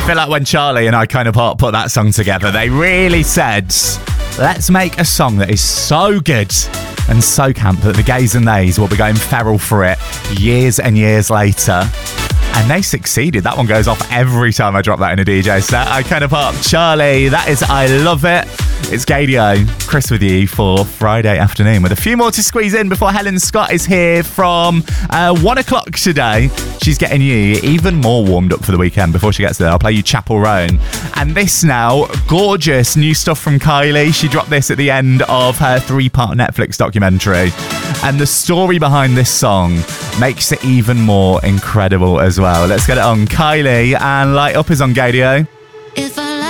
feel like when Charlie and I Kind of Hot put that song together, they really said, let's make a song that is so good and so camp that the gays and theys will be going feral for it years and years later. And they succeeded. That one goes off every time I drop that in a DJ set. I Kind of Hot, Charlie. That is I Love It. It's Gadio, Chris with you for Friday afternoon with a few more to squeeze in before Helen Scott is here from 1 o'clock today. She's getting you even more warmed up for the weekend. Before she gets there, I'll play you Chapel Roan. And this now, gorgeous new stuff from Kylie. She dropped this at the end of her 3-part Netflix documentary. And the story behind this song makes it even more incredible as well. Let's get it on. Kylie and Light Up is on Gadio. If I